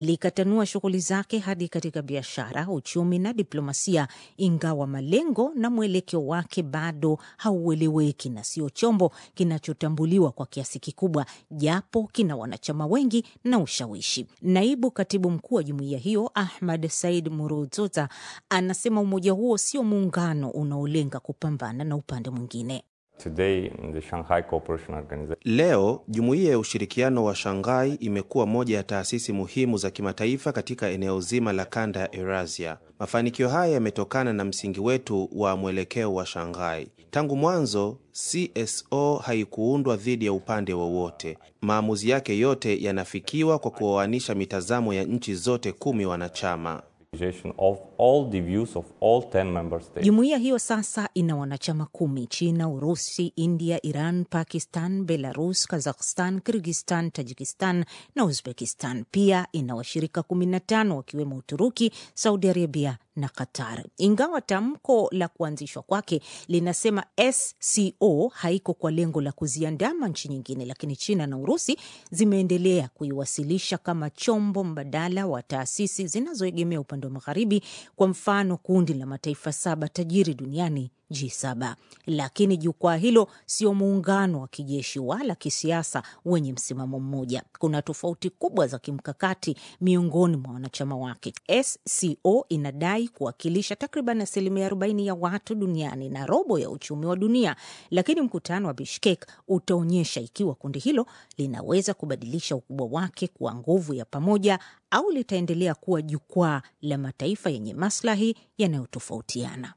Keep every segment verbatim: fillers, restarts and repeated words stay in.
likatanua shughuli zake hadi katika biashara, uchumi na diplomasia, ingawa malengo na mwelekeo wake bado haueleweki na sio chombo kinachotambuliwa kwa kiasi kikubwa, japo kina wanachama wengi na ushawishi. Naibu katibu mkuu wa jumuiya hiyo Ahmad Said Murudzota anasema umoja huo sio muungano unaolenga kupambana na upande mwingine. Today, the Shanghai Cooperation Organization. Leo, Jumuiya ya Ushirikiano wa Shanghai imekuwa moja ya taasisi muhimu za kimataifa katika eneo zima la kanda ya Eurasia. Mafanikio haya yametokana na msingi wetu wa mwelekeo wa Shanghai. Tangu mwanzo, C S O haikuundwa dhidi ya upande wowote. Maamuzi yake yote yanafikiwa kwa kuoanisha mitazamo ya nchi zote kumi wanachama. Of all the views of all ten member states. Jumuiya hiyo sasa ina wanachama kumi: China, Urusi, India, Iran, Pakistan, Belarus, Kazakhstan, Kyrgyzstan, Tajikistan na Uzbekistan. Pia ina washirika kumi na tano wakiwemo Uturuki, Saudi Arabia na Qatar. Ingawa tamko la kuanzishwa kwake linasema S C O haiko kwa lengo la kuziandama nchi nyingine, lakini China na Urusi zimeendelea kuiwasilisha kama chombo mbadala wa taasisi zinazoegemea upande wa magharibi, kwa mfano kundi la mataifa saba tajiri duniani G saba. Lakini jukwaa hilo sio muungano wa kijeshi wala kisiasa wenye msimamo mmoja. Kuna tofauti kubwa za kimkakati miongoni mwa wanachama wake. S C O inadai kuwakilisha takriban asilimia arobaini ya watu duniani na robo ya uchumi wa dunia, lakini mkutano wa Bishkek utaonyesha ikiwa kundi hilo linaweza kubadilisha ukubwa wake kuwa nguvu ya pamoja au litaendelea kuwa jukwaa la mataifa yenye maslahi yanayotofautiana.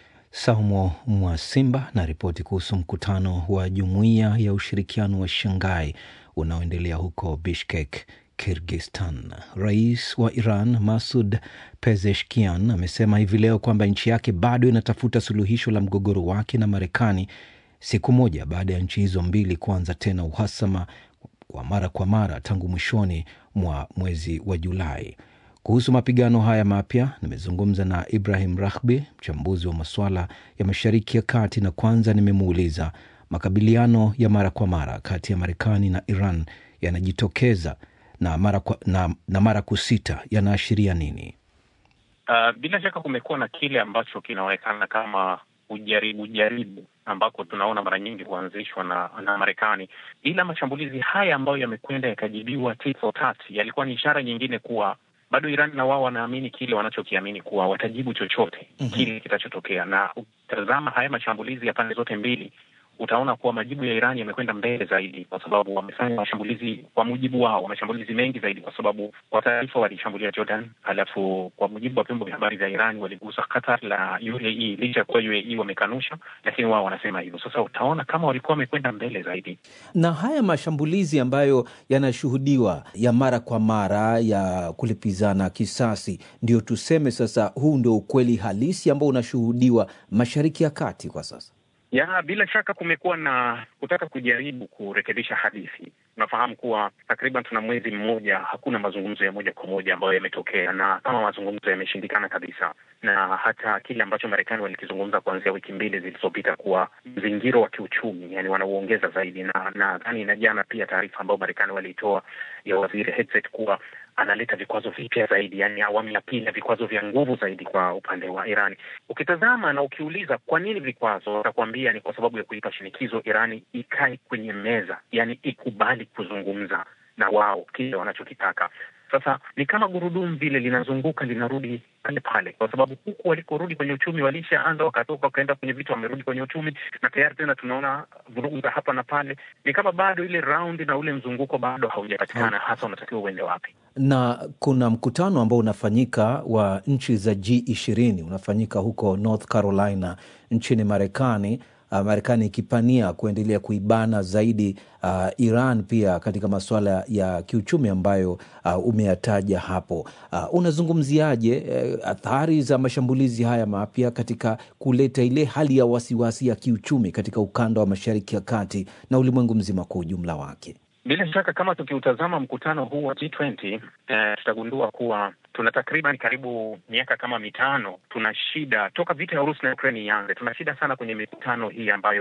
Saumo Mwasimba na ripoti kuhusu mkutano wa Jumuiya ya Ushirikiano wa Shanghai unaoendelea huko Bishkek, Kyrgyzstan. Rais wa Iran Masoud Pezeshkian amesema hivi leo kwamba nchi yake bado inatafuta suluhisho la mgogoro wake na Marekani, siku moja baada ya nchi hizo mbili kuanza tena uhasama kwa mara kwa mara tangu mwishoni mwa mwezi wa Julai. Kuhusu mapigano haya mapya nimezungumza na Ibrahim Rahbi, mchambuzi wa masuala ya Mashariki ya Kati, na kwanza nimemuuliza makabiliano ya mara kwa mara kati ya Marekani na Iran yanajitokeza na mara kwa, na, na mara kusita yanaashiria nini? Uh, bila shaka kumekuwa na kile ambacho kinaonekana kama ujaribu jaribu ambako tunaona mara nyingi kuanzishwa na, na Marekani. Ila mashambulizi haya ambayo yamekwenda yakajibiwa tit for tat yalikuwa ni ishara nyingine kuwa bado Iran na wao wanaamini kile wanachokiamini kuwa watajibu chochote mm-hmm. kile kitachotokea. Na utazama haya mashambulizi ya pande zote mbili, utaona kuwa majibu ya Iran yamekwenda mbele zaidi, kwa sababu wamefanya mashambulizi kwa mujibu wao, mashambulizi mengi zaidi, kwa sababu kwa taarifa walishambulia Jordan, alafu kwa mujibu wa vyombo vya habari vya Iran waligusa Qatar la U A E, licha kwa U A E wamekanusha, lakini wao wanasema hivyo. Sasa utaona kama walikuwa wamekwenda mbele zaidi. Na haya mashambulizi ambayo yanashuhudiwa ya mara kwa mara ya kulipizana kisasi, ndio tuseme sasa huu ndio ukweli halisi ambao unashuhudiwa Mashariki ya Kati kwa sasa? Ya, bila shaka kumekuwa na kutaka kujaribu kurekebisha hadithi. Unafahamu kuwa takriban tuna mwezi mmoja hakuna mazungumzo ya moja kwa moja ambayo yametokea, na kama mazungumzo yameshindikana kabisa, na hata kile ambacho Marekani walikizungumza kuanzia wiki mbili zilizopita kuwa mzingiro wa kiuchumi, yani wanauongeza zaidi, na nadhani na jana pia taarifa ambayo Marekani walitoa ya waziri Hegseth kuwa analeta vikwazo vipya zaidi, yani awamu ya pili ya vikwazo vya nguvu zaidi kwa upande wa Irani. Ukitazama na ukiuliza kwa nini vikwazo, watakwambia ni kwa sababu ya kuipa shinikizo Irani ikae kwenye meza, yani ikubali kuzungumza na wao kile wanachokitaka. Sasa ni kama gurudumu vile linazunguka linarudi pale pale, kwa sababu huku walikorudi kwenye uchumi walishaanza, wakatoka wakaenda kwenye vitu, wamerudi kwenye uchumi, na tayari tena tunaona vurugu za hapa na pale. Ni kama bado ile round na ule mzunguko bado haujapatikana, hasa unatakiwa uende wapi. Na kuna mkutano ambao unafanyika wa nchi za G ishirini unafanyika huko North Carolina nchini Marekani. Uh, Marekani ikipania kuendelea kuibana zaidi uh, Iran pia katika masuala ya kiuchumi ambayo uh, umeyataja hapo. Uh, unazungumziaje uh, athari za mashambulizi haya mapya katika kuleta ile hali ya wasiwasi ya kiuchumi katika ukanda wa Mashariki ya Kati na ulimwengu mzima kwa ujumla wake? Bila shaka kama tukiutazama mkutano huu wa G twenty, eh, tutagundua kuwa tuna takriban karibu miaka kama mitano tuna shida toka vita ya Urusi na Ukraine ianze. Tuna shida sana kwenye mikutano hii ambayo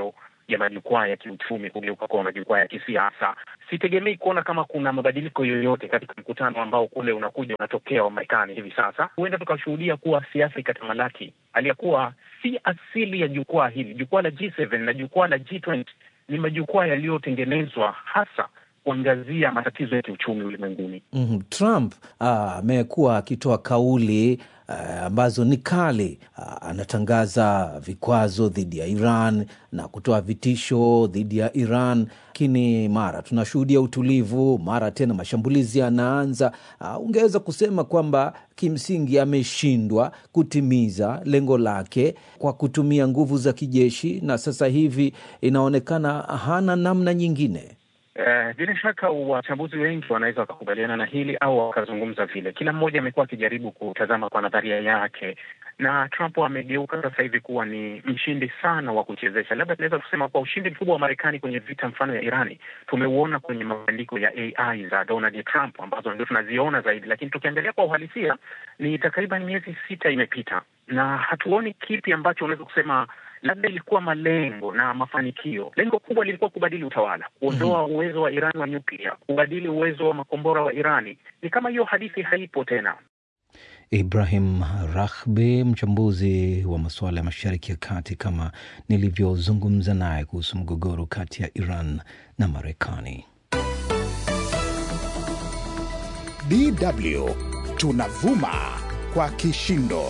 ya majukwaa ya kiuchumi kugeuka kwa majukwaa ya kisiasa. Sitegemei kuona kama kuna mabadiliko yoyote katika mkutano ambao kule unakuja unatokea wa Marekani hivi sasa. Huenda tukashuhudia kuwa siasa ikatamalaki. Aliyekuwa si asili ya jukwaa hili, jukwaa la G seven na jukwaa la G twenty ni majukwaa yaliyotengenezwa hasa kuangazia matatizo ya kiuchumi ulimwenguni. Mm-hmm. Trump amekuwa akitoa kauli uh, ambazo ni kali. Uh, anatangaza vikwazo dhidi ya Iran na kutoa vitisho dhidi ya Iran, lakini mara tunashuhudia utulivu, mara tena mashambulizi yanaanza. Uh, ungeweza kusema kwamba kimsingi ameshindwa kutimiza lengo lake kwa kutumia nguvu za kijeshi, na sasa hivi inaonekana hana namna nyingine. Uh, bila shaka wachambuzi wengi wanaweza wakakubaliana na hili au wakazungumza vile. Kila mmoja amekuwa akijaribu kutazama kwa nadharia yake, na Trump amegeuka sasa hivi kuwa ni mshindi sana wa kuchezesha. Labda tunaweza kusema kwa ushindi mkubwa wa Marekani kwenye vita mfano ya Irani tumeuona kwenye mabadiliko ya A I za Donald Trump ambazo ndio tunaziona zaidi, lakini tukiangalia kwa uhalisia ni takriban miezi sita imepita na hatuoni kipi ambacho unaweza kusema labda ilikuwa malengo na mafanikio. Lengo kubwa lilikuwa kubadili utawala, kuondoa mm-hmm. uwezo wa Iran wa nyuklia, kubadili uwezo wa makombora wa Irani. Ni kama hiyo hadithi haipo tena. Ibrahim Rahbi, mchambuzi wa masuala ya Mashariki ya Kati, kama nilivyozungumza naye kuhusu mgogoro kati ya Iran na Marekani. D W tunavuma kwa kishindo.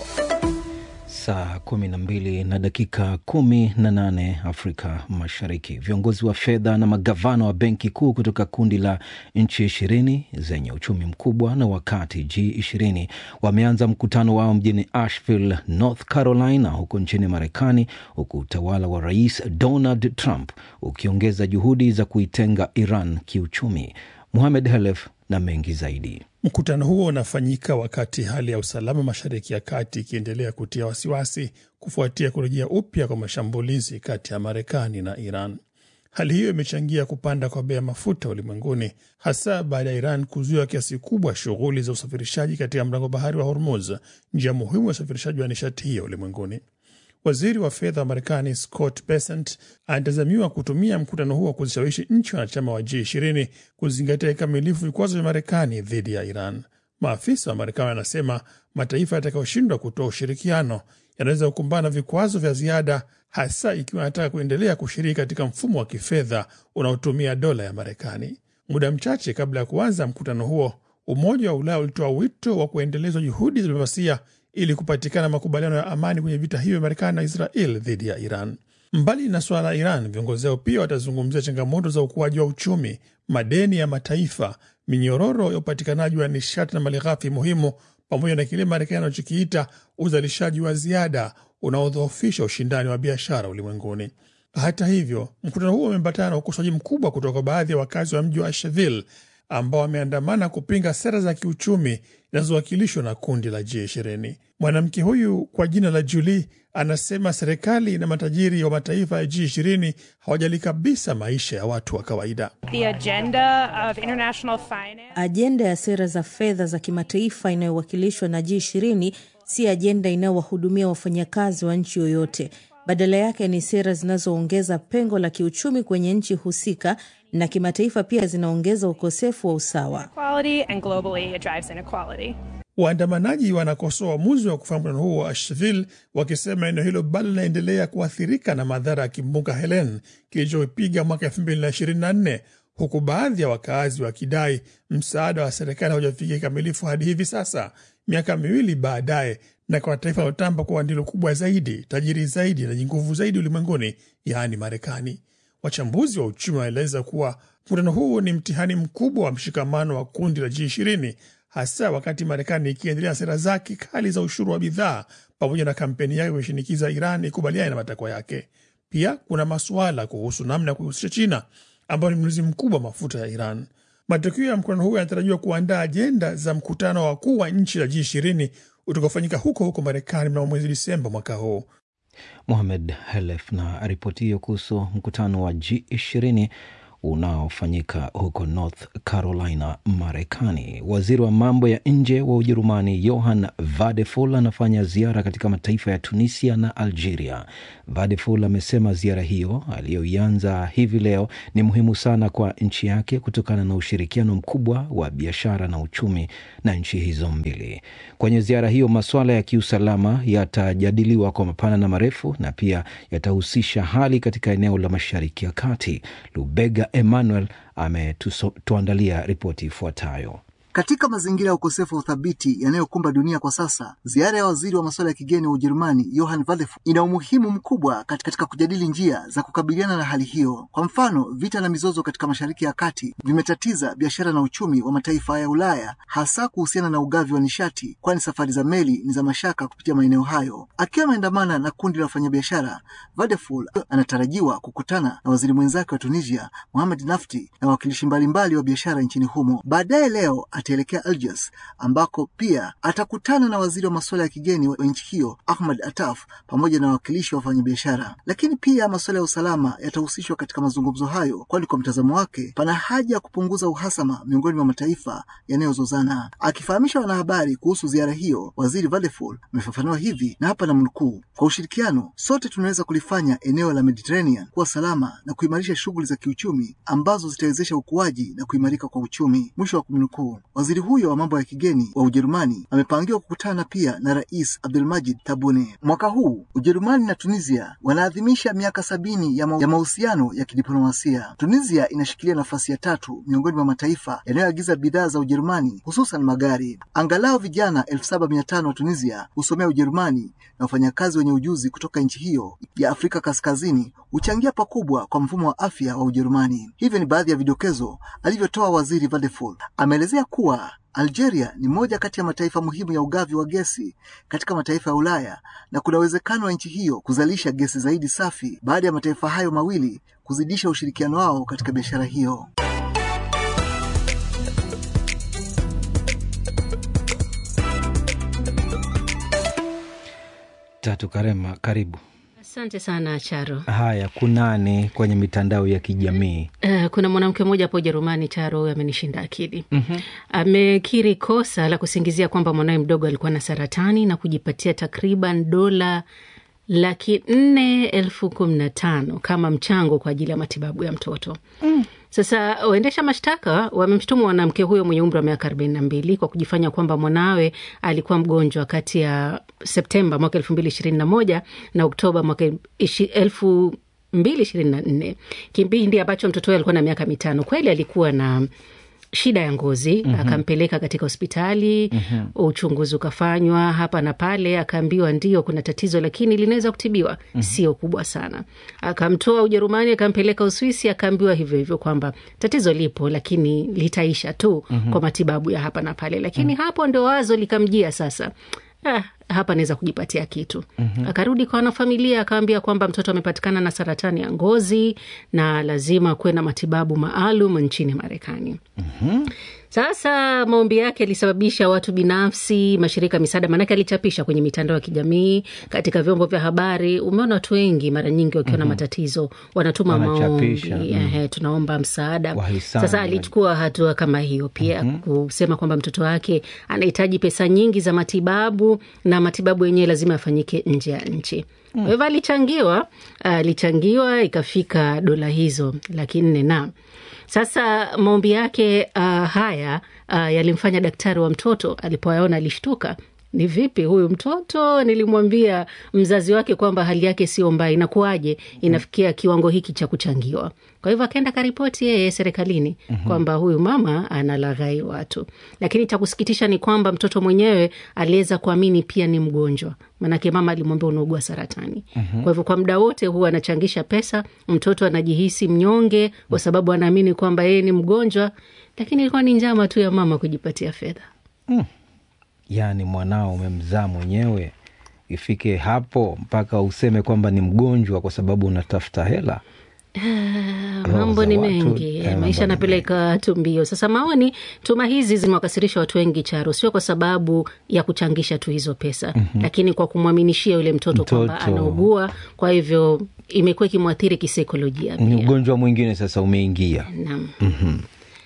Saa kumi na mbili na dakika kumi na nane Afrika Mashariki. Viongozi wa fedha na magavana wa benki kuu kutoka kundi la nchi ishirini zenye uchumi mkubwa na wakati G ishirini wameanza mkutano wao mjini Asheville, North Carolina, huko nchini Marekani, huku utawala wa Rais Donald Trump ukiongeza juhudi za kuitenga Iran kiuchumi. Mohamed Halef na mengi zaidi. Mkutano huo unafanyika wakati hali ya usalama Mashariki ya Kati ikiendelea kutia wasiwasi kufuatia kurejea upya kwa mashambulizi kati ya Marekani na Iran. Hali hiyo imechangia kupanda kwa bei ya mafuta ulimwenguni, hasa baada ya Iran kuzuia kiasi kubwa shughuli za usafirishaji katika mlango bahari wa Hormuz, njia muhimu ya usafirishaji wa nishati hiyo ulimwenguni. Waziri wa fedha wa Marekani Scott Bessent anatazamiwa kutumia mkutano huo kuzishawishi nchi wanachama wa G ishirini kuzingatia kikamilifu vikwazo vya Marekani dhidi ya Iran. Maafisa wa Marekani wanasema mataifa yatakayoshindwa kutoa ushirikiano yanaweza kukumbana vikwazo vya ziada, hasa ikiwa yanataka kuendelea kushiriki katika mfumo wa kifedha unaotumia dola ya Marekani. Muda mchache kabla ya kuanza mkutano huo, Umoja wa Ulaya ulitoa wito wa kuendelezwa juhudi za diplomasia ili kupatikana makubaliano ya amani kwenye vita hiyo ya Marekani na Israel dhidi ya Iran. Mbali na swala la Iran, viongozi hao pia watazungumzia changamoto za ukuaji wa uchumi, madeni ya mataifa, minyororo ya upatikanaji wa nishati na malighafi muhimu, pamoja na kile Marekani anachokiita uzalishaji wa ziada unaodhoofisha ushindani wa biashara ulimwenguni. Hata hivyo, mkutano huo umeambatana na ukosoaji mkubwa kutoka baadhi ya wakazi wa mji wa Asheville ambao wameandamana kupinga sera za kiuchumi zinazowakilishwa na kundi la G ishirini. Mwanamke huyu kwa jina la Julie anasema serikali na matajiri wa mataifa ya G ishirini hawajali kabisa maisha ya watu wa kawaida. The agenda of international finance. Ajenda ya sera za fedha za kimataifa inayowakilishwa na G ishirini si ajenda inayowahudumia wafanyakazi wa nchi yoyote. Badala yake ni sera zinazoongeza pengo la kiuchumi kwenye nchi husika, na kimataifa pia zinaongeza ukosefu wa usawa. And globally it drives inequality. Waandamanaji wanakosoa uamuzi wa kufanya mkutano huo wa Asheville, wakisema eneo hilo bado linaendelea kuathirika na madhara ya kimbunga Helen kilichopiga mwaka elfu mbili na ishirini na nne, huku baadhi ya wakazi wakidai msaada wa serikali haujafikia kikamilifu hadi hivi sasa, miaka miwili baadaye, na kwa taifa linalotamba kuwa ndilo kubwa zaidi, tajiri zaidi na nguvu zaidi ulimwenguni, yaani Marekani. Wachambuzi wa uchumi wanaeleza kuwa mkutano huu ni mtihani mkubwa wa mshikamano wa kundi la G ishirini, hasa wakati Marekani ikiendelea sera zake kali za ushuru wa bidhaa pamoja na kampeni yake kushinikiza Iran ikubaliane na matakwa yake. Pia kuna masuala kuhusu namna ya kuhusisha China, ambayo ni mnunuzi mkubwa wa mafuta ya Iran. Matokeo ya mkutano huu yanatarajiwa kuandaa ajenda za mkutano wa wakuu wa nchi la G ishirini utakaofanyika huko huko Marekani mnamo mwezi Disemba mwaka huu. Mohamed Halef na ripoti hiyo kuhusu mkutano wa G ishirini unaofanyika huko North Carolina, Marekani. Waziri wa mambo ya nje wa Ujerumani Johann Vadeful anafanya ziara katika mataifa ya Tunisia na Algeria. Vadeful amesema ziara hiyo aliyoianza hivi leo ni muhimu sana kwa nchi yake kutokana na ushirikiano mkubwa wa biashara na uchumi na nchi hizo mbili. Kwenye ziara hiyo masuala ya kiusalama yatajadiliwa kwa mapana na marefu na pia yatahusisha hali katika eneo la Mashariki ya Kati. Lubega Emmanuel ametuandalia ripoti ifuatayo. Katika mazingira ya ukosefu wa uthabiti yanayokumba dunia kwa sasa, ziara ya waziri wa masuala ya kigeni wa Ujerumani Johann Vadeful ina umuhimu mkubwa katika kujadili njia za kukabiliana na hali hiyo. Kwa mfano, vita na mizozo katika Mashariki ya Kati vimetatiza biashara na uchumi wa mataifa ya Ulaya, hasa kuhusiana na ugavi wa nishati, kwani safari za meli ni za mashaka kupitia maeneo hayo. Akiwa ameandamana na kundi la wafanyabiashara, Vadeful anatarajiwa kukutana na waziri mwenzake wa Tunisia Mohamed Nafti na wawakilishi mbalimbali wa biashara nchini humo. Baadaye leo ataelekea Algiers ambako pia atakutana na waziri wa masuala ya kigeni wa nchi hiyo Ahmad Attaf pamoja na wawakilishi wa wafanyabiashara. Lakini pia masuala ya usalama yatahusishwa katika mazungumzo hayo, kwani kwa mtazamo wake pana haja ya kupunguza uhasama miongoni mwa mataifa yanayozozana. Akifahamisha wanahabari kuhusu ziara hiyo, waziri Vadeful amefafanua hivi na hapa namnukuu: "Kwa ushirikiano sote tunaweza kulifanya eneo la Mediterranean kuwa salama na kuimarisha shughuli za kiuchumi ambazo zitawezesha ukuaji na kuimarika kwa uchumi." Mwisho wa kumnukuu. Waziri huyo wa mambo ya kigeni wa Ujerumani amepangiwa kukutana pia na Rais Abdelmadjid Tebboune. Mwaka huu Ujerumani na Tunisia wanaadhimisha miaka sabini ya, ma ya mahusiano ya kidiplomasia. Tunisia inashikilia nafasi ya tatu miongoni mwa mataifa yanayoagiza bidhaa za Ujerumani, hususan magari. Angalau vijana elfu saba mia tano wa Tunisia husomea Ujerumani na wafanyakazi wenye ujuzi kutoka nchi hiyo ya Afrika Kaskazini huchangia pakubwa kwa mfumo wa afya wa Ujerumani. Hivyo ni baadhi ya vidokezo alivyotoa waziri Vadeful. Ameelezea kuwa Algeria ni moja kati ya mataifa muhimu ya ugavi wa gesi katika mataifa ya Ulaya na kuna uwezekano wa nchi hiyo kuzalisha gesi zaidi safi baada ya mataifa hayo mawili kuzidisha ushirikiano wao katika biashara hiyo. Tatu Karema, karibu. Asante sana Charo. Haya, kunani kwenye mitandao ya kijamii? Uh, kuna mwanamke mmoja hapo Ujerumani, Charo, amenishinda akili. Mm-hmm. Amekiri kosa la kusingizia kwamba mwanae mdogo alikuwa na saratani na kujipatia takriban dola laki nne elfu kumi na tano kama mchango kwa ajili ya matibabu ya mtoto. Mm. Sasa waendesha mashtaka wamemshtumu mwanamke huyo mwenye umri wa miaka arobaini na mbili kwa kujifanya kwamba mwanawe alikuwa mgonjwa kati ya Septemba mwaka elfu mbili ishirini na moja na Oktoba mwaka elfu mbili ishirini na nne. Kipindi ambacho mtoto alikuwa na miaka mitano. Kweli alikuwa na shida ya ngozi. Mm-hmm. Akampeleka katika hospitali. Mm-hmm. Uchunguzi ukafanywa hapa na pale, akaambiwa ndio kuna tatizo lakini linaweza kutibiwa. Mm-hmm. Sio kubwa sana. Akamtoa Ujerumani akampeleka Uswisi, akaambiwa hivyo hivyo kwamba tatizo lipo lakini litaisha tu. Mm-hmm. Kwa matibabu ya hapa na pale. Lakini mm-hmm. hapo ndio wazo likamjia sasa. Ah, hapa naweza kujipatia kitu. Mm-hmm. Akarudi kwa wanafamilia akaambia kwamba mtoto amepatikana na saratani ya ngozi na lazima kuwe na matibabu maalum nchini Marekani. Mm-hmm. Sasa maombi yake yalisababisha watu binafsi, mashirika misaada, manake alichapisha kwenye mitandao ya kijamii, katika vyombo vya habari. Umeona watu wengi mara nyingi wakiwa na mm-hmm. matatizo wanatuma maombi, mm. eh, tunaomba msaada. Sasa alichukua hatua kama hiyo pia, mm-hmm. kusema kwamba mtoto wake anahitaji pesa nyingi za matibabu na matibabu yenyewe lazima yafanyike nje ya nchi. Mm. Kwa hivyo alichangiwa, alichangiwa ikafika dola hizo laki nne na sasa maombi yake uh, haya uh, yalimfanya daktari wa mtoto alipoyaona alishtuka. Ni vipi huyu mtoto, nilimwambia mzazi wake kwamba hali yake sio mbaya, inakuaje inafikia kiwango hiki cha kuchangiwa? Kwa hivyo akaenda karipoti yeye serikalini mm-hmm. kwamba huyu mama analaghai watu. Lakini cha kusikitisha ni kwamba mtoto mwenyewe aliweza kuamini pia ni mgonjwa. Manake mama alimwambia unaugua saratani. Mm-hmm. Kwa hivyo kwa muda wote huwa anachangisha pesa, mtoto anajihisi mnyonge kwa sababu anaamini kwamba yeye ni mgonjwa, lakini ilikuwa ni njama tu ya mama kujipatia fedha. Mm. Yaani mwanao umemzaa mwenyewe, ifike hapo mpaka useme kwamba ni mgonjwa kwa sababu unatafuta hela. Uh, mambo ni mengi eh, maisha yanapeleka watu mbio. Sasa maoni, tuma hizi zimewakasirisha watu wengi Charo, sio kwa sababu ya kuchangisha tu hizo pesa, mm-hmm. lakini kwa kumwaminishia yule mtoto, mtoto kwamba anaugua, kwa hivyo imekuwa ikimwathiri kisaikolojia pia. Ni ugonjwa mwingine sasa umeingia. Naam. Mhm.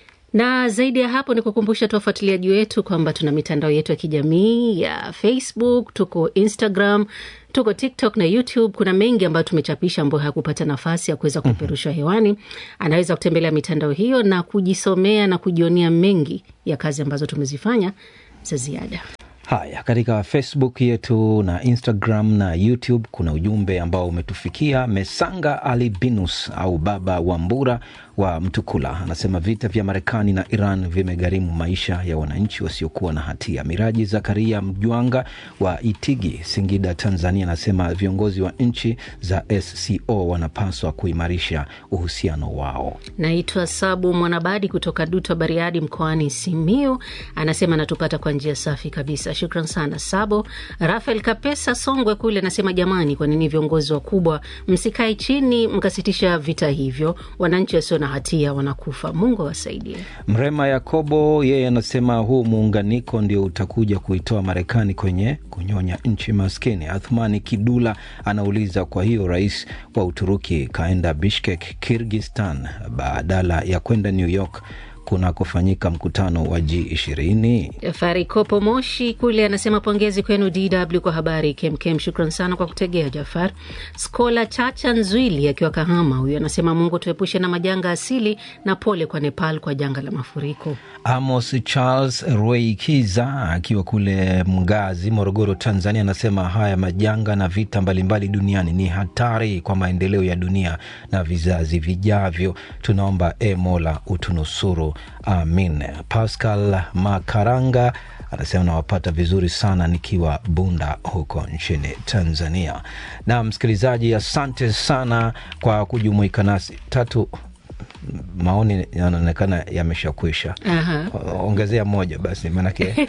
Na zaidi ya hapo ni kukumbusha tu wafuatiliaji wetu kwamba tuna mitandao yetu ya kijamii ya Facebook, tuko Instagram, tuko TikTok na YouTube. Kuna mengi ambayo tumechapisha ambayo hakupata nafasi ya kuweza kupeperushwa hewani. Anaweza kutembelea mitandao hiyo na kujisomea na kujionea mengi ya kazi ambazo tumezifanya za ziada. Haya, katika Facebook yetu na Instagram na YouTube kuna ujumbe ambao umetufikia. Mesanga Alibinus au Baba Wambura wa Mtukula anasema vita vya Marekani na Iran vimegharimu maisha ya wananchi wasiokuwa na hatia. Miraji Zakaria Mjwanga wa Itigi, Singida, Tanzania anasema viongozi wa nchi za S C O wanapaswa kuimarisha uhusiano wao. Naitwa Sabu Mwanabadi kutoka Duto Bariadi mkoani Simiyu, anasema natupata kwa njia safi kabisa. Shukran sana Sabo. Rafael Kapesa Songwe kule anasema jamani, kwa nini viongozi wakubwa msikae chini mkasitisha vita hivyo? Wananchi wasio na hatia wanakufa, Mungu awasaidie. Mrema Yakobo yeye anasema huu muunganiko ndio utakuja kuitoa Marekani kwenye kunyonya nchi maskini. Athmani Kidula anauliza, kwa hiyo rais wa Uturuki kaenda Bishkek, Kyrgyzstan badala ya kwenda New York kuna kufanyika mkutano wa G ishirini. Jafari Kopo Moshi kule anasema pongezi kwenu D W kwa habari kemkem. Shukran sana kwa kutegea Jafar. Skola Chacha Nzwili akiwa Kahama, huyu anasema Mungu tuepushe na majanga asili na pole kwa Nepal kwa janga la mafuriko. Amos Charles Roikiza akiwa kule Mgazi, Morogoro, Tanzania anasema haya majanga na vita mbalimbali duniani ni hatari kwa maendeleo ya dunia na vizazi vijavyo. Tunaomba e Mola utunusuru. Amin. Pascal Makaranga anasema nawapata vizuri sana nikiwa Bunda huko nchini Tanzania. Na msikilizaji, asante sana kwa kujumuika nasi. Tatu maoni yanaonekana yameshakwisha. Ongezea moja basi manake.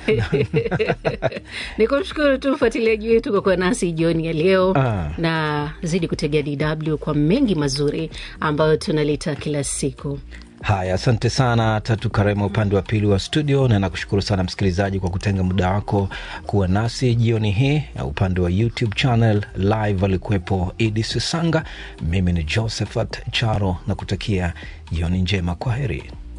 Nikushukuru tu mfuatiliaji wetu kwa kuwa nasi jioni ya leo. Aha. Na zidi kutegea D W kwa mengi mazuri ambayo tunaleta kila siku. Haya, asante sana Tatu Karema upande wa pili wa studio, na nakushukuru sana msikilizaji kwa kutenga muda wako kuwa nasi jioni hii. Upande wa YouTube channel live alikuwepo Idi Sisanga, mimi ni Josephat Charo na kutakia jioni njema. Kwaheri.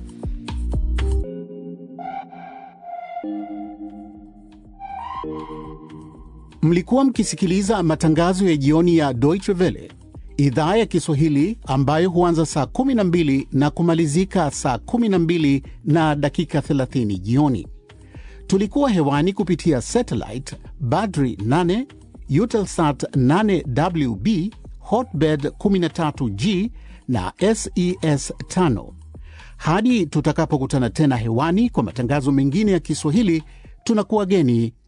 Mlikuwa mkisikiliza matangazo ya jioni ya Deutsche Welle, idhaa ya Kiswahili ambayo huanza saa kumi na mbili na kumalizika saa kumi na mbili na dakika thelathini jioni. Tulikuwa hewani kupitia satellite Badri nane, Eutelsat nane W B, Hotbird kumi na tatu G na S E S tano. Hadi tutakapokutana tena hewani kwa matangazo mengine ya Kiswahili, tunakuwageni